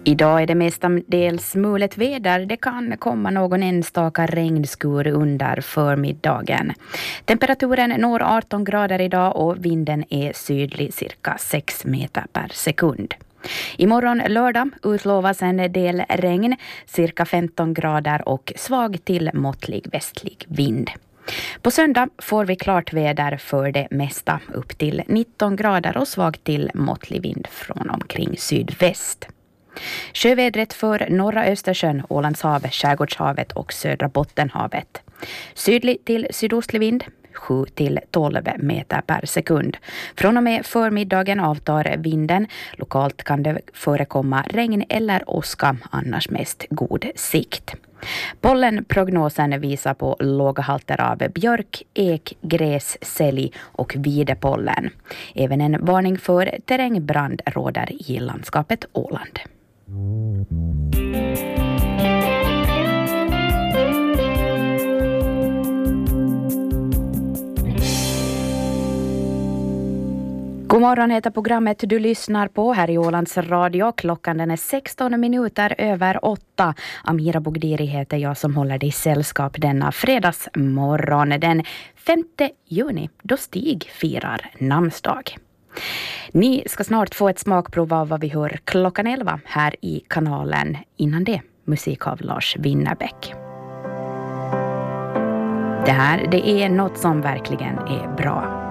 Idag är det mestadels mulet väder. Det kan komma någon enstaka regnskur under förmiddagen. Temperaturen når 18 grader idag och vinden är sydlig cirka 6 meter per sekund. Imorgon lördag utlovas en del regn, cirka 15 grader och svag till måttlig västlig vind. På söndag får vi klart väder för det mesta, upp till 19 grader och svag till måttlig vind från omkring sydväst. Sjövädret för norra Östersjön, Ålandshav, Skärgårdshavet och södra Bottenhavet. Sydlig till sydostlig vind, 7 till 12 meter per sekund. Från och med förmiddagen avtar vinden. Lokalt kan det förekomma regn eller åska, annars mest god sikt. Pollenprognosen visar på låga halter av björk, ek, gräs, sälj och videpollen. Även en varning för terrängbrand råder i landskapet Åland. God morgon heter programmet du lyssnar på här i Ålands radio. Klockan den är 16 minuter över 8. Amira Bogdiri heter jag som håller dig sällskap denna fredagsmorgon den 5 juni då Stig firar namnsdag. Ni ska snart få ett smakprov av vad vi hör klockan 11 här i kanalen. Innan det, musik av Lars Winnerbäck. Det här, det är något som verkligen är bra.